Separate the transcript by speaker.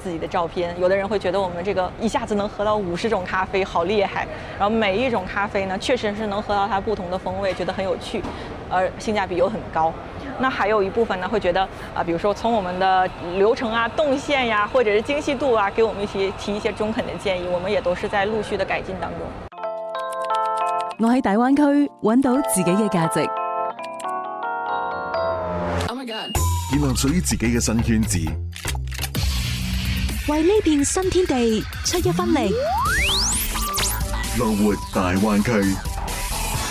Speaker 1: 自己的照片。有的人会觉得我们这个一下子能喝到50种咖啡，好厉害。然后每一种咖啡呢，确实是能喝到它不同的风味，觉得很有趣，而性价比又很高。那还有一部分呢，会觉得比如说從我們的流程啊、動線呀，或者是精細度啊，給我們提一些中肯的建議，我們也都是在陸續的改進當中。
Speaker 2: 我喺大灣區揾到自己嘅價值，
Speaker 3: 建立屬於自己嘅新圈子，
Speaker 2: 為呢片新天地出一分力。
Speaker 3: 樂活大灣區。